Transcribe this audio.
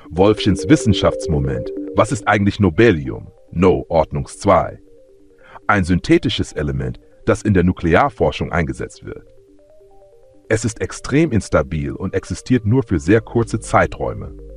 Wolfschins Wissenschaftsmoment. Was ist eigentlich Nobelium? No, Ordnungs 2. Ein synthetisches Element, das in der Nuklearforschung eingesetzt wird. Es ist extrem instabil und existiert nur für sehr kurze Zeiträume.